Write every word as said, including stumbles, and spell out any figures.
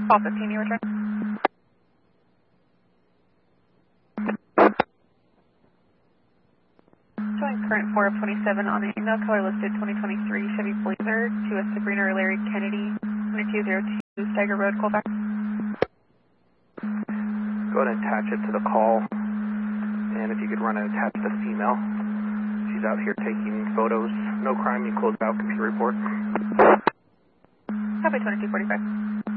Call fifteen, you return. Showing current four of twenty-seven on the email, color listed twenty twenty-three Chevy Blazer to a Sabrina or Larry Kennedy, twenty-two oh two Steiger Road, Colfax. Go ahead and attach it to the call, and if you could run and attach the female. She's out here taking photos. No crime, you closed out computer report. Copy twenty-two forty-five.